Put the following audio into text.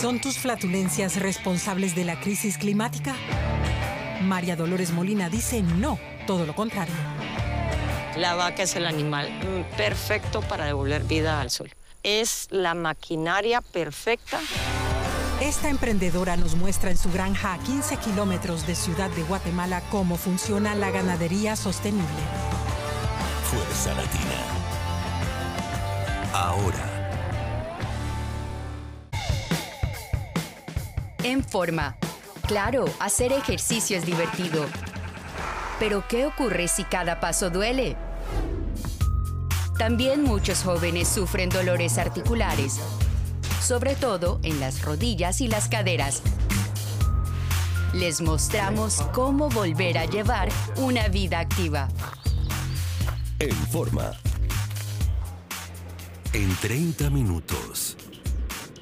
¿Son tus flatulencias responsables de la crisis climática? María Dolores Molina dice no, todo lo contrario. La vaca es el animal perfecto para devolver vida al sol. Es la maquinaria perfecta. Esta emprendedora nos muestra en su granja a 15 kilómetros de Ciudad de Guatemala cómo funciona la ganadería sostenible. Fuerza Latina. Ahora. En Forma. Claro, hacer ejercicio es divertido. Pero ¿qué ocurre si cada paso duele? También muchos jóvenes sufren dolores articulares, sobre todo en las rodillas y las caderas. Les mostramos cómo volver a llevar una vida activa. En Forma. En 30 minutos.